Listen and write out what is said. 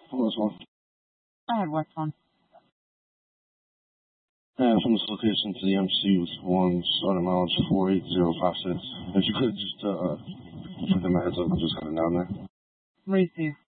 What was one? I had West one. From this location to the MC was 1 starting mileage 48056. If you could just give them a heads up, I'm just heading down there. Receive.